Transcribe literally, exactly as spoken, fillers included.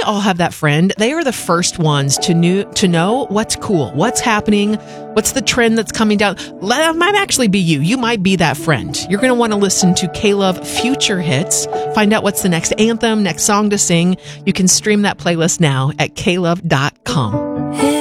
all have that friend. They are the first ones to new, to know what's cool, what's happening, what's the trend that's coming down. That might actually be you. You might be that friend. You're going to want to listen to K-Love Future Hits. Find out what's the next anthem, next song to sing. You can stream that playlist now at k love dot com.